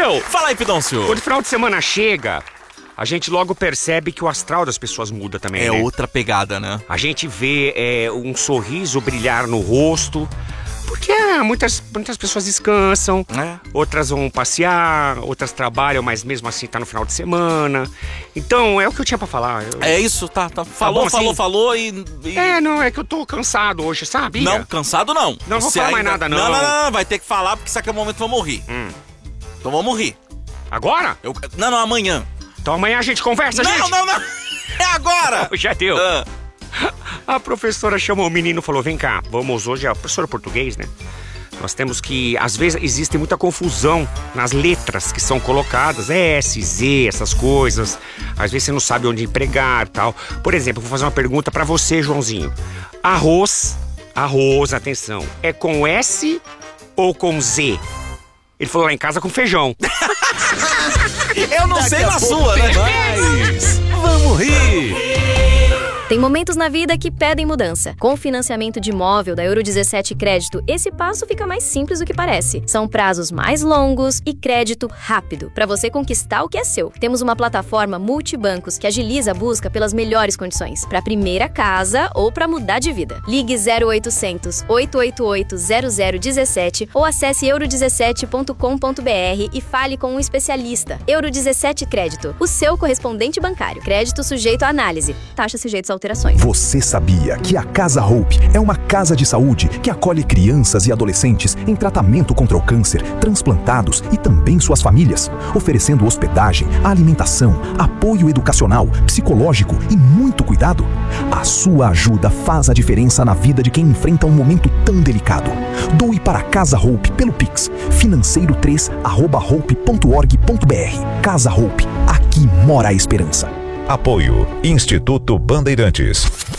Meu! Fala aí, Pidoncio. Quando o final de semana chega, a gente logo percebe que o astral das pessoas muda também, É né? outra pegada, né? A gente vê um sorriso brilhar no rosto, porque muitas pessoas descansam, outras vão passear, outras trabalham, mas mesmo assim tá no final de semana. Então, é o que eu tinha pra falar. É isso, tá. Falou, bom, falou e... Não, é que eu tô cansado hoje, sabe? Não, cansado não. Não vou falar mais nada, não. Não, vai ter que falar, porque isso aqui é o momento que eu vou morrer. Então vamos rir. Agora? Não, amanhã. Então amanhã a gente conversa, gente? Não. É agora. Já deu. A professora chamou o menino e falou, vem cá, vamos hoje, a professora português, né? Nós temos que, às vezes existe muita confusão nas letras que são colocadas, S, Z, essas coisas. Às vezes você não sabe onde empregar e tal. Por exemplo, eu vou fazer uma pergunta pra você, Joãozinho. Arroz, atenção, é com S ou com Z? Ele falou lá em casa com feijão. Eu não sei na sua, né? Vamos rir. Tem momentos na vida que pedem mudança. Com o financiamento de imóvel da Euro 17 Crédito, esse passo fica mais simples do que parece. São prazos mais longos e crédito rápido, para você conquistar o que é seu. Temos uma plataforma multibancos que agiliza a busca pelas melhores condições, para primeira casa ou para mudar de vida. Ligue 0800 888 0017 ou acesse euro17.com.br e fale com um especialista. Euro 17 Crédito, o seu correspondente bancário. Crédito sujeito à análise. Taxas sujeitos a alterações. Você sabia que a Casa Hope é uma casa de saúde que acolhe crianças e adolescentes em tratamento contra o câncer, transplantados e também suas famílias, oferecendo hospedagem, alimentação, apoio educacional, psicológico e muito cuidado? A sua ajuda faz a diferença na vida de quem enfrenta um momento tão delicado. Doe para a Casa Hope pelo Pix, financeiro3@hope.org.br. Casa Hope, aqui mora a esperança. Apoio Instituto Bandeirantes.